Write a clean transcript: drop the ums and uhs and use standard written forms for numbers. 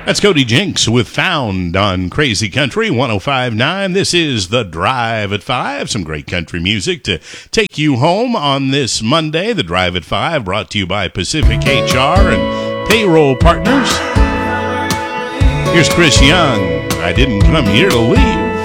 That's Cody Jinks with Found on Crazy Country 105.9. This is The Drive at 5. Some great country music to take you home on this Monday. The Drive at 5 brought to you by Pacific HR and Payroll Partners. Here's Chris Young. I didn't come here to leave.